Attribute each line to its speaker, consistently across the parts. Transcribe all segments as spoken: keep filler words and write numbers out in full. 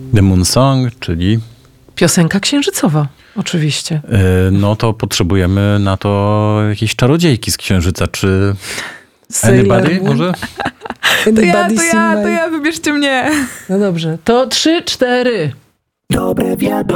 Speaker 1: The Moon Song, czyli...
Speaker 2: Piosenka księżycowa, oczywiście.
Speaker 1: Yy, no to potrzebujemy na to jakiejś czarodziejki z księżyca, czy... Anybody może?
Speaker 3: To ja, to ja, to ja, wybierzcie mnie.
Speaker 2: No dobrze, to trzy, cztery.
Speaker 4: Dobre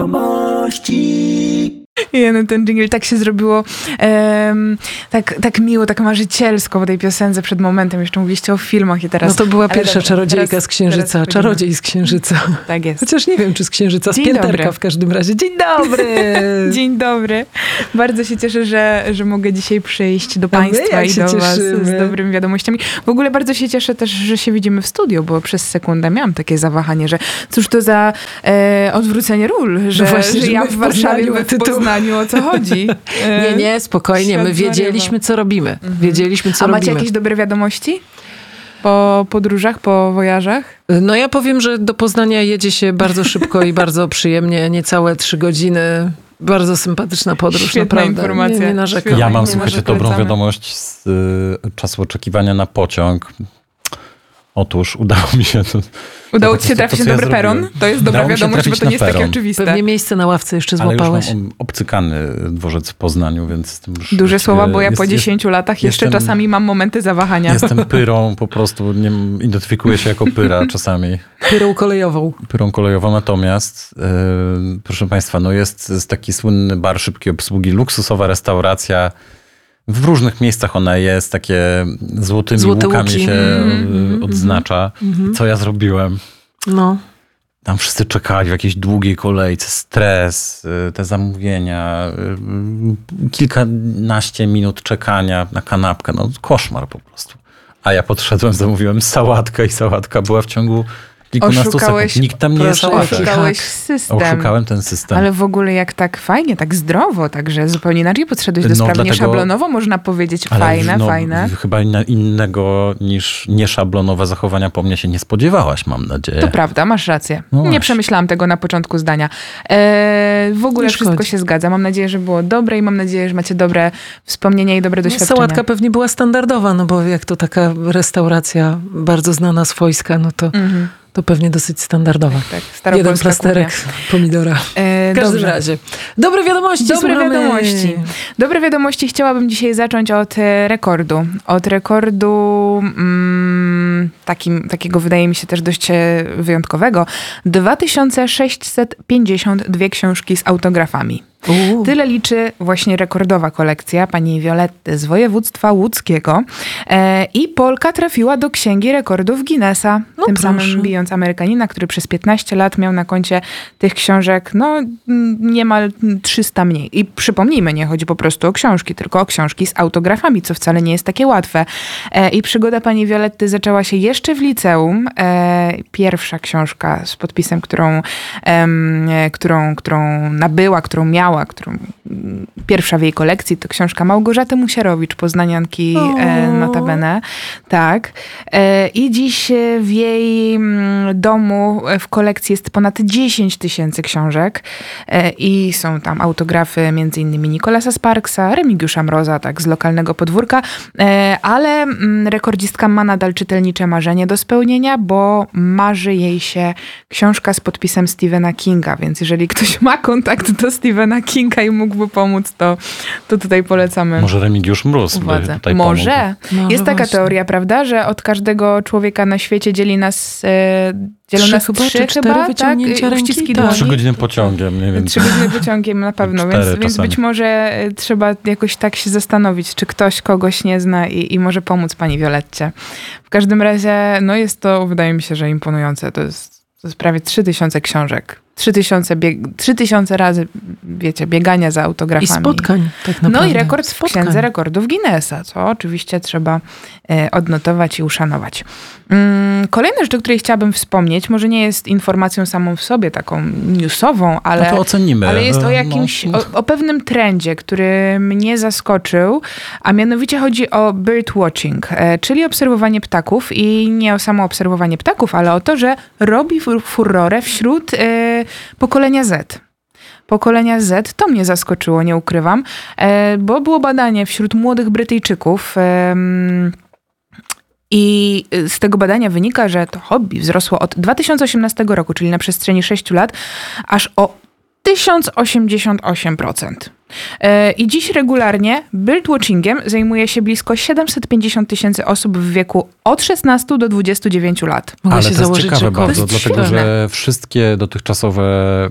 Speaker 4: wiadomości.
Speaker 3: Jeden ten dżingiel tak się zrobiło um, tak, tak miło, tak marzycielsko po tej piosence przed momentem. Jeszcze mówiliście o filmach i teraz...
Speaker 2: No to była pierwsza
Speaker 3: dobrze,
Speaker 2: czarodziejka
Speaker 3: teraz,
Speaker 2: z księżyca. Czarodziej z księżyca.
Speaker 3: Tak jest.
Speaker 2: Chociaż nie wiem, czy z księżyca, z
Speaker 3: Dzień
Speaker 2: pięterka
Speaker 3: dobry.
Speaker 2: w każdym razie. Dzień dobry!
Speaker 3: Dzień dobry. Bardzo się cieszę, że, że mogę dzisiaj przyjść do Państwa i do Was z dobrymi wiadomościami. W ogóle bardzo się cieszę też, że się widzimy w studiu, bo przez sekundę miałam takie zawahanie, że cóż to za e, odwrócenie ról, że,
Speaker 2: no właśnie,
Speaker 3: że,
Speaker 2: że
Speaker 3: ja w Warszawie, wy w Poznaniu, o co chodzi. E,
Speaker 2: nie, nie, spokojnie. My wiedzieliśmy, co robimy. Mhm. Wiedzieliśmy, co
Speaker 3: A
Speaker 2: robimy.
Speaker 3: macie jakieś dobre wiadomości? Po podróżach, po wojażach?
Speaker 2: No ja powiem, że do Poznania jedzie się bardzo szybko i bardzo przyjemnie. Niecałe trzy godziny. Bardzo sympatyczna podróż,
Speaker 3: Świetna
Speaker 2: naprawdę.
Speaker 3: informacja.
Speaker 2: Nie, nie narzekam.
Speaker 1: Ja mam,
Speaker 3: nie
Speaker 1: słuchajcie, dobrą wiadomość z y, czasu oczekiwania na pociąg. Otóż udało mi się... To,
Speaker 3: udało
Speaker 1: to,
Speaker 3: ci się trafić na dobry peron? To jest dobra wiadomość, bo to nie jest takie oczywiste.
Speaker 2: Pewnie miejsce na ławce jeszcze złapałeś.
Speaker 1: Ale już mam obcykany dworzec w Poznaniu, więc jestem już...
Speaker 3: Duże słowa, bo ja
Speaker 1: jest,
Speaker 3: po dziesięciu
Speaker 1: jest,
Speaker 3: latach jeszcze
Speaker 1: jestem,
Speaker 3: czasami mam momenty zawahania.
Speaker 1: Jestem pyrą, po prostu nie, identyfikuję się jako pyra czasami.
Speaker 2: Pyrą kolejową.
Speaker 1: Pyrą kolejową, natomiast yy, proszę Państwa, no jest, jest taki słynny bar szybkiej obsługi, luksusowa restauracja. W różnych miejscach ona jest, takie złotymi
Speaker 2: Złote
Speaker 1: łukami
Speaker 2: łuki.
Speaker 1: się
Speaker 2: Mm-hmm,
Speaker 1: odznacza.
Speaker 2: mm-hmm.
Speaker 1: Co ja zrobiłem?
Speaker 2: No.
Speaker 1: Tam wszyscy czekali w jakiejś długiej kolejce, stres, te zamówienia, kilkanaście minut czekania na kanapkę. No koszmar po prostu. A ja podszedłem, zamówiłem sałatkę i sałatka była w ciągu kilkunastu sekund. Nikt tam nie jest sałatkę.
Speaker 3: Oszukałeś system.
Speaker 1: Oszukałem ten system.
Speaker 3: Ale w ogóle jak tak fajnie, tak zdrowo, także zupełnie inaczej podszedłeś do
Speaker 1: No,
Speaker 3: sprawy.
Speaker 1: dlatego,
Speaker 3: nieszablonowo można powiedzieć.
Speaker 1: ale
Speaker 3: Fajne,
Speaker 1: no,
Speaker 3: fajne.
Speaker 1: Chyba inna, innego niż nieszablonowe zachowania po mnie się nie spodziewałaś, mam nadzieję.
Speaker 3: To prawda, masz rację.
Speaker 1: No
Speaker 3: nie
Speaker 1: właśnie.
Speaker 3: przemyślałam tego na początku zdania. Eee, w ogóle
Speaker 2: Nie
Speaker 3: wszystko
Speaker 2: szkodzi.
Speaker 3: się zgadza. Mam nadzieję, że było dobre i mam nadzieję, że macie dobre wspomnienia i dobre doświadczenia.
Speaker 2: Sałatka pewnie była standardowa, no bo jak to taka restauracja bardzo znana, swojska, no to... Mhm. To pewnie dosyć standardowa.
Speaker 3: Tak,
Speaker 2: jeden plasterek
Speaker 3: kuchnia.
Speaker 2: pomidora.
Speaker 3: E,
Speaker 2: w każdym
Speaker 3: dobrze.
Speaker 2: razie. Dobre wiadomości.
Speaker 3: Dobre
Speaker 2: słuchamy.
Speaker 3: wiadomości. Dobre wiadomości chciałabym dzisiaj zacząć od e, rekordu. Od rekordu mm, takim, takiego wydaje mi się też dość e, wyjątkowego. dwa tysiące sześćset pięćdziesiąt dwie książki z autografami.
Speaker 2: Uuu.
Speaker 3: Tyle liczy właśnie rekordowa kolekcja pani Violetty z województwa łódzkiego. E, I Polka trafiła do Księgi Rekordów Guinnessa.
Speaker 2: No
Speaker 3: tym
Speaker 2: proszę.
Speaker 3: samym bijąc Amerykanina, który przez piętnaście lat miał na koncie tych książek no niemal trzysta mniej. I przypomnijmy, nie chodzi po prostu o książki, tylko o książki z autografami, co wcale nie jest takie łatwe. E, I przygoda pani Violetty zaczęła się jeszcze w liceum. E, pierwsza książka z podpisem, którą, em, którą, którą nabyła, którą miała, którą pierwsza w jej kolekcji, to książka Małgorzaty Musierowicz, poznanianki e, notabene. Tak. E, I dziś w jej mm, domu w kolekcji jest ponad dziesięć tysięcy książek e, i są tam autografy między innymi Nicolasa Sparksa, Remigiusza Mroza, tak z lokalnego podwórka, e, ale mm, rekordzistka ma nadal czytelnicze marzenie do spełnienia, bo marzy jej się książka z podpisem Stephena Kinga, więc jeżeli ktoś ma kontakt do Stephena Kinga i mógłby pomóc, to, to tutaj polecamy.
Speaker 1: Może Remigiusz Mróz by tutaj
Speaker 3: Może.
Speaker 1: pomógł.
Speaker 3: Jest taka
Speaker 2: właśnie.
Speaker 3: teoria, prawda, że od każdego człowieka na świecie dzieli nas e, dzielą
Speaker 2: Trzy
Speaker 3: nas
Speaker 2: chyba,
Speaker 3: trzy
Speaker 2: czy cztery
Speaker 3: chyba, tak?
Speaker 2: wyciągnięcia ręki?
Speaker 3: Uściski
Speaker 2: Tak.
Speaker 3: dłoni.
Speaker 1: Trzy godziny pociągiem, nie wiem.
Speaker 3: Trzy godziny pociągiem na pewno, więc,
Speaker 1: Cztery
Speaker 3: więc
Speaker 1: czasami.
Speaker 3: być może e, trzeba jakoś tak się zastanowić, czy ktoś kogoś nie zna i, i może pomóc pani Violetcie. W każdym razie, no jest to, wydaje mi się, że imponujące. To jest, to jest prawie trzy tysiące książek. Trzy tysiące, bieg, trzy tysiące razy, wiecie, biegania za autografami.
Speaker 2: I spotkań, tak naprawdę.
Speaker 3: No i rekord w
Speaker 2: spotkań.
Speaker 3: Księdze Rekordów Guinnessa, co oczywiście trzeba e, odnotować i uszanować. Mm, kolejna rzecz, o której chciałabym wspomnieć, może nie jest informacją samą w sobie, taką newsową, ale,
Speaker 1: No to ocenimy.
Speaker 3: ale jest o jakimś,
Speaker 1: No,
Speaker 3: o, o pewnym trendzie, który mnie zaskoczył, a mianowicie chodzi o birdwatching, e, czyli obserwowanie ptaków i nie o samo obserwowanie ptaków, ale o to, że robi fur- furorę wśród e, pokolenia Z. Pokolenia Z, to mnie zaskoczyło, nie ukrywam, e, bo było badanie wśród młodych Brytyjczyków, e, I z tego badania wynika, że to hobby wzrosło od dwa tysiące osiemnastego roku, czyli na przestrzeni sześciu lat, aż o tysiąc osiemdziesiąt osiem procent. I dziś regularnie birdwatchingiem zajmuje się blisko siedemset pięćdziesiąt tysięcy osób w wieku od szesnastu do dwudziestu dziewięciu lat.
Speaker 2: Mogę
Speaker 1: Ale
Speaker 2: się
Speaker 1: to jest
Speaker 2: założyć,
Speaker 1: ciekawe
Speaker 2: że
Speaker 1: bardzo,
Speaker 3: To jest
Speaker 1: dlatego
Speaker 3: świetne.
Speaker 1: że wszystkie dotychczasowe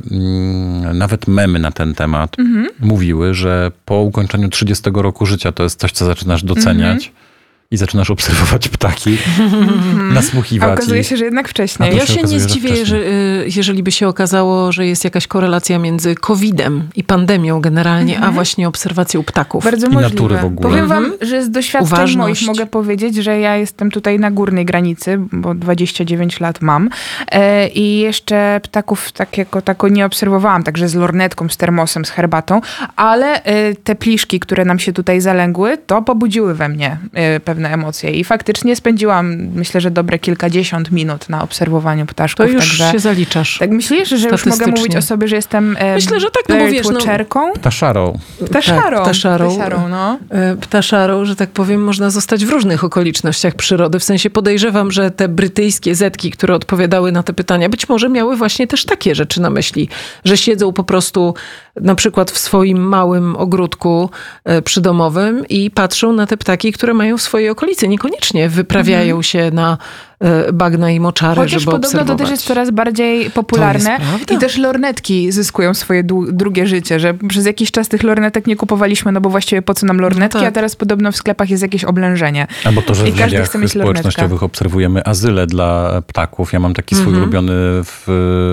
Speaker 1: mm, nawet memy na ten temat
Speaker 3: Mhm.
Speaker 1: mówiły, że po ukończeniu trzydziestego roku życia to jest coś, co zaczynasz doceniać
Speaker 3: Mhm.
Speaker 1: i zaczynasz obserwować ptaki,
Speaker 3: A
Speaker 1: nasłuchiwać
Speaker 3: okazuje
Speaker 1: ich.
Speaker 3: się, że jednak wcześniej.
Speaker 1: A to
Speaker 2: Ja
Speaker 1: się
Speaker 2: się nie
Speaker 1: okazuje, że
Speaker 2: zdziwię,
Speaker 1: wcześniej.
Speaker 2: że, y, jeżeli by się okazało, że jest jakaś korelacja między kowidem i pandemią generalnie, a właśnie obserwacją ptaków.
Speaker 3: Bardzo
Speaker 1: I
Speaker 3: możliwe.
Speaker 1: natury w ogóle.
Speaker 3: Powiem wam,
Speaker 2: Mhm.
Speaker 3: że z doświadczeń
Speaker 2: Uważność.
Speaker 3: moich mogę powiedzieć, że ja jestem tutaj na górnej granicy, bo dwadzieścia dziewięć lat mam e, i jeszcze ptaków tak jako tako nie obserwowałam, także z lornetką, z termosem, z herbatą, ale e, te pliszki, które nam się tutaj zalęgły, to pobudziły we mnie e, pewne emocje i faktycznie spędziłam, myślę, że dobre kilkadziesiąt minut na obserwowaniu ptaszków.
Speaker 2: To już
Speaker 3: także,
Speaker 2: się zaliczasz.
Speaker 3: tak myślisz, że już mogę
Speaker 2: statystycznie.
Speaker 3: mówić o sobie, że jestem e,
Speaker 2: Myślę, że tak, no bo wiesz, no-
Speaker 3: birdwatcherką?
Speaker 1: Ptaszarą.
Speaker 3: Ptaszarą.
Speaker 2: Tak, ptaszarą.
Speaker 3: Ptaszarą, no.
Speaker 2: E, Ptaszarą, że tak powiem, można zostać w różnych okolicznościach przyrody. W sensie podejrzewam, że te brytyjskie zetki, które odpowiadały na te pytania, być może miały właśnie też takie rzeczy na myśli, że siedzą po prostu na przykład w swoim małym ogródku e, przydomowym i patrzą na te ptaki, które mają w swojej okolicy. Niekoniecznie wyprawiają się na e, bagna i moczary,
Speaker 3: Chociaż
Speaker 2: żeby
Speaker 3: podobno
Speaker 2: obserwować.
Speaker 3: to też jest coraz bardziej popularne.
Speaker 2: To jest prawda.
Speaker 3: I też lornetki zyskują swoje dłu- drugie życie, że przez jakiś czas tych lornetek nie kupowaliśmy, no bo właściwie po co nam lornetki,
Speaker 2: No tak.
Speaker 3: a teraz podobno w sklepach jest jakieś oblężenie.
Speaker 1: Albo to, że
Speaker 3: I
Speaker 1: w
Speaker 3: każdy
Speaker 1: mediach
Speaker 3: chce mieć
Speaker 1: społecznościowych obserwujemy azyle dla ptaków. Ja mam taki swój
Speaker 2: Mhm.
Speaker 1: ulubiony, w,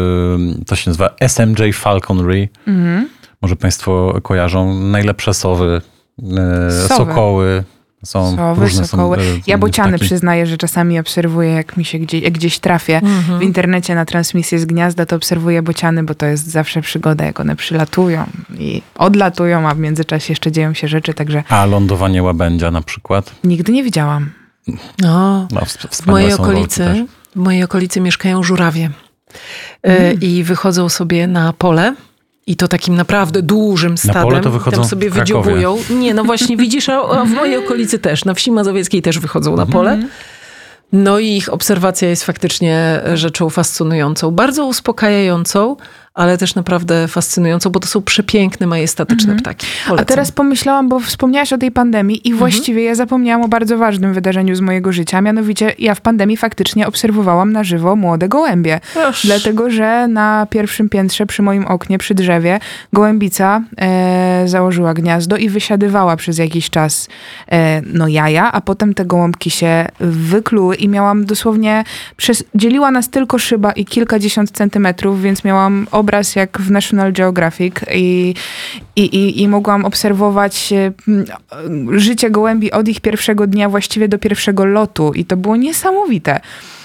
Speaker 1: to się nazywa S M J Falconry.
Speaker 3: Mhm.
Speaker 1: Może państwo kojarzą. Najlepsze sowy, e,
Speaker 3: Sowy.
Speaker 1: sokoły. Są
Speaker 3: Sowy,
Speaker 1: różne
Speaker 3: sokoły.
Speaker 1: Są, e,
Speaker 3: Ja bociany
Speaker 1: ptaki.
Speaker 3: przyznaję, że czasami obserwuję, jak mi się gdzieś, jak gdzieś trafię
Speaker 2: Mhm.
Speaker 3: w internecie na transmisję z gniazda, to obserwuję bociany, bo to jest zawsze przygoda, jak one przylatują i odlatują, a w międzyczasie jeszcze dzieją się rzeczy, także
Speaker 1: A lądowanie łabędzia na przykład.
Speaker 3: nigdy nie widziałam.
Speaker 2: No,
Speaker 1: No, w,
Speaker 2: w mojej
Speaker 1: są rolki
Speaker 2: okolicy,
Speaker 1: też.
Speaker 2: w mojej okolicy mieszkają żurawie. E,
Speaker 3: Mm.
Speaker 2: I wychodzą sobie na pole. I to takim naprawdę dużym stadem.
Speaker 1: pole to wychodzą
Speaker 2: Tam sobie
Speaker 1: w Krakowie.
Speaker 2: wydziobują. Nie, no właśnie widzisz, a, a w mojej okolicy też. Na wsi mazowieckiej też wychodzą na pole. No i ich obserwacja jest faktycznie rzeczą fascynującą. Bardzo uspokajającą, ale też naprawdę fascynującą, bo to są przepiękne, majestatyczne ptaki.
Speaker 3: A
Speaker 2: Polecam.
Speaker 3: teraz pomyślałam, bo wspomniałaś o tej pandemii i właściwie ja zapomniałam o bardzo ważnym wydarzeniu z mojego życia. Mianowicie ja w pandemii faktycznie obserwowałam na żywo młode gołębie.
Speaker 2: Proszę.
Speaker 3: Dlatego, że na pierwszym piętrze przy moim oknie, przy drzewie, gołębica e, założyła gniazdo i wysiadywała przez jakiś czas e, no jaja, a potem te gołąbki się wykluły i miałam dosłownie, przez, dzieliła nas tylko szyba i kilkadziesiąt centymetrów, więc miałam obraz jak w National Geographic i, i, i, i mogłam obserwować e, m, życie gołębi od ich pierwszego dnia właściwie do pierwszego lotu i to było niesamowite.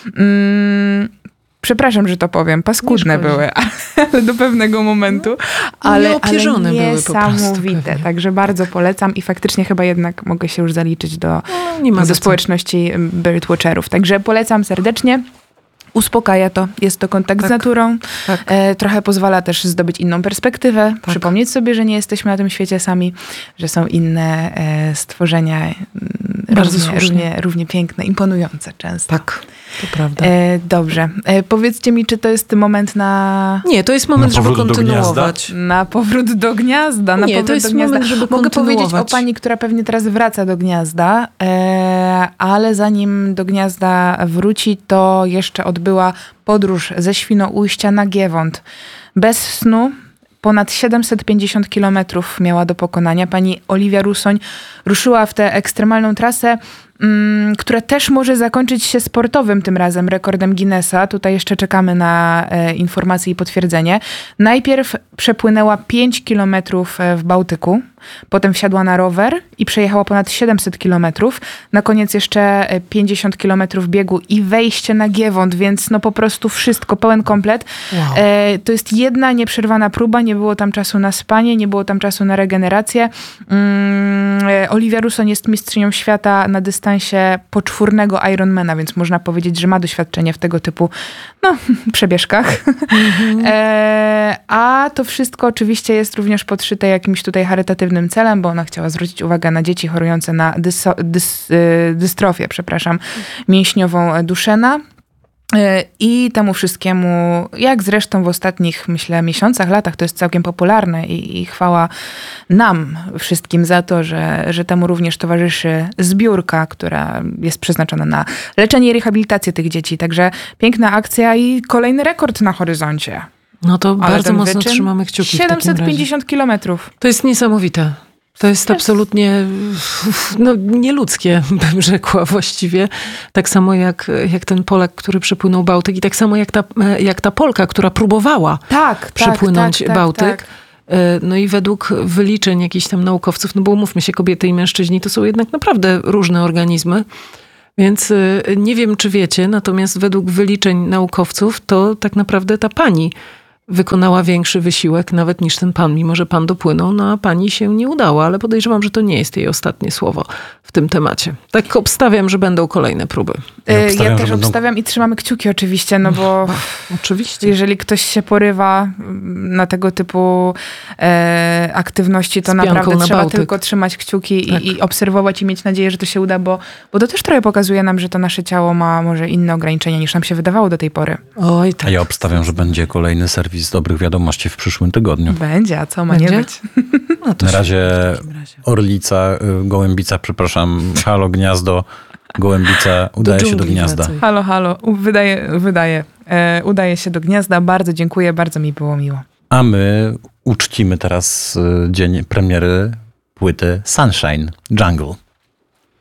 Speaker 3: Mm, Przepraszam, że to powiem, paskudne
Speaker 2: szkodzi.
Speaker 3: były, ale do pewnego momentu, ale, ale
Speaker 2: nieopierzone były po prostu
Speaker 3: niesamowite.
Speaker 2: pewnie.
Speaker 3: Także bardzo polecam i faktycznie chyba jednak mogę się już zaliczyć do,
Speaker 2: No, nie ma
Speaker 3: do
Speaker 2: za co.
Speaker 3: społeczności birdwatcherów. Także polecam serdecznie. Uspokaja to, jest to kontakt
Speaker 2: Tak.
Speaker 3: z naturą.
Speaker 2: Tak.
Speaker 3: E, trochę pozwala też zdobyć inną perspektywę,
Speaker 2: Tak.
Speaker 3: przypomnieć sobie, że nie jesteśmy na tym świecie sami, że są inne e, stworzenia mm,
Speaker 2: Bardzo
Speaker 3: równie,
Speaker 2: słusznie.
Speaker 3: równie, równie piękne, imponujące często.
Speaker 2: Tak, to prawda.
Speaker 3: E, dobrze. E, powiedzcie mi, czy to jest moment na,
Speaker 2: Nie, to jest moment,
Speaker 1: Na
Speaker 2: żeby
Speaker 1: powrót do
Speaker 2: kontynuować.
Speaker 3: na powrót do gniazda? Na
Speaker 2: Nie,
Speaker 3: powrót
Speaker 2: to jest
Speaker 3: do gniazda.
Speaker 2: moment, żeby
Speaker 3: Mogę powiedzieć o
Speaker 2: kontynuować.
Speaker 3: pani, która pewnie teraz wraca do gniazda, e, ale zanim do gniazda wróci, to jeszcze odbyła podróż ze Świnoujścia na Giewont. Bez snu, ponad siedemset pięćdziesiąt kilometrów miała do pokonania. Pani Oliwia Rusoń ruszyła w tę ekstremalną trasę, mm, która też może zakończyć się sportowym tym razem, rekordem Guinnessa. Tutaj jeszcze czekamy na e, informacje i potwierdzenie. Najpierw przepłynęła pięć kilometrów w Bałtyku, potem wsiadła na rower i przejechała ponad siedemset kilometrów. Na koniec jeszcze e, pięćdziesiąt kilometrów biegu i wejście na Giewont, więc no po prostu wszystko, pełen komplet.
Speaker 2: Wow.
Speaker 3: E, to jest jedna nieprzerwana próba, nie było tam czasu na spanie, nie było tam czasu na regenerację. Mm, e, Oliwia Rusoń jest mistrzynią świata na dystansie poczwórnego Ironmana, więc można powiedzieć, że ma doświadczenie w tego typu no, przebieżkach. E, a to wszystko oczywiście jest również podszyte jakimś tutaj charytatywnym charytatywnym celem, bo ona chciała zwrócić uwagę na dzieci chorujące na dyso, dys, y, dystrofię, przepraszam, mięśniową Duchenne. I temu wszystkiemu, jak zresztą w ostatnich, myślę, miesiącach, latach, to jest całkiem popularne i, i chwała nam wszystkim za to, że, że temu również towarzyszy zbiórka, która jest przeznaczona na leczenie i rehabilitację tych dzieci. Także piękna akcja i kolejny rekord na horyzoncie.
Speaker 2: No to
Speaker 3: Ale
Speaker 2: bardzo
Speaker 3: ten
Speaker 2: mocno
Speaker 3: wyczyn?
Speaker 2: trzymamy kciuki w takim
Speaker 3: siedemset
Speaker 2: razie.
Speaker 3: pięćdziesiąt kilometrów.
Speaker 2: To jest niesamowite. To jest absolutnie no, nieludzkie, bym rzekła właściwie. Tak samo jak, jak ten Polak, który przepłynął Bałtyk i tak samo jak ta, jak ta Polka, która próbowała
Speaker 3: Tak,
Speaker 2: przepłynąć
Speaker 3: tak, tak,
Speaker 2: Bałtyk.
Speaker 3: tak, tak.
Speaker 2: No i według wyliczeń jakichś tam naukowców, no bo umówmy się, kobiety i mężczyźni to są jednak naprawdę różne organizmy. Więc nie wiem, czy wiecie, natomiast według wyliczeń naukowców to tak naprawdę ta pani wykonała większy wysiłek nawet niż ten pan, mimo że pan dopłynął, no a pani się nie udało, ale podejrzewam, że to nie jest jej ostatnie słowo w tym temacie. Tak obstawiam, że będą kolejne próby.
Speaker 1: Ja
Speaker 3: Ja,
Speaker 1: obstawiam,
Speaker 3: ja
Speaker 1: że
Speaker 3: też
Speaker 1: będą-
Speaker 3: obstawiam i trzymamy kciuki oczywiście, no bo
Speaker 2: Oczywiście.
Speaker 3: jeżeli ktoś się porywa na tego typu e, aktywności, to
Speaker 2: Z pianką
Speaker 3: naprawdę
Speaker 2: na
Speaker 3: trzeba
Speaker 2: Bałtyk.
Speaker 3: tylko trzymać kciuki
Speaker 2: Tak.
Speaker 3: i, i obserwować i mieć nadzieję, że to się uda, bo, bo to też trochę pokazuje nam, że to nasze ciało ma może inne ograniczenia niż nam się wydawało do tej pory.
Speaker 2: Oj,
Speaker 1: A
Speaker 2: tak.
Speaker 1: ja obstawiam, że będzie kolejny serwis dobrych wiadomości w przyszłym tygodniu.
Speaker 3: Będzie, a co ma
Speaker 2: Będzie?
Speaker 3: nie być?
Speaker 2: No to
Speaker 1: Na
Speaker 2: się-
Speaker 1: razie
Speaker 2: w takim razie.
Speaker 1: Orlica, y, Gołębica, przepraszam, halo gniazdo, Gołębica udaje się do
Speaker 2: dżungli
Speaker 1: gniazda.
Speaker 2: wracaj.
Speaker 3: Halo, halo, U- wydaje, wydaje. E, udaje się do gniazda. Bardzo dziękuję, bardzo mi było miło.
Speaker 1: A my uczcimy teraz y, dzień premiery płyty Sunshine Jungle.